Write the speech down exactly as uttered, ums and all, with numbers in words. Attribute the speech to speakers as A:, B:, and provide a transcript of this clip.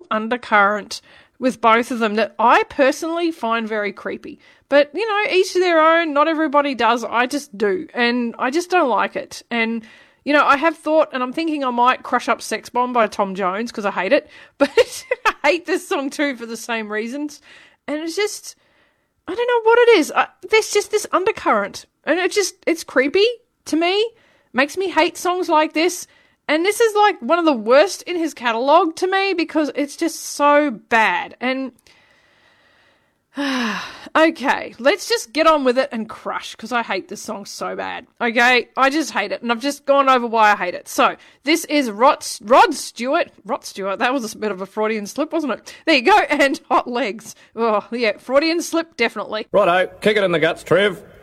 A: undercurrent with both of them that I personally find very creepy. But, you know, each to their own. Not everybody does. I just do. And I just don't like it. And, you know, I have thought, and I'm thinking I might crush up Sex Bomb by Tom Jones because I hate it. But I hate this song too for the same reasons. And it's just, I don't know what it is. I, there's just this undercurrent. And it just, it's creepy to me. Makes me hate songs like this. And this is like one of the worst in his catalogue to me because it's just so bad. And okay, let's just get on with it and crush because I hate this song so bad. Okay, I just hate it. And I've just gone over why I hate it. So this is Rod, Rod Stewart. Rod Stewart, that was a bit of a Freudian slip, wasn't it? There you go. And Hot Legs. Oh, yeah, Freudian slip, definitely.
B: Righto, kick it in the guts, Trev.